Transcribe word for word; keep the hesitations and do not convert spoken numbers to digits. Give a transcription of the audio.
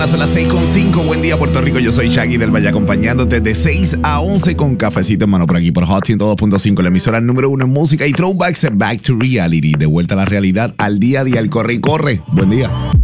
son las seis con cinco. Buen día, Puerto Rico. Yo soy Shaggy del Valle, acompañándote de seis a once con cafecito en mano por aquí, por Hot ciento dos punto cinco, la emisora número uno en música y throwbacks. Back to reality. De vuelta a la realidad, al día a día, el corre y corre. Buen día.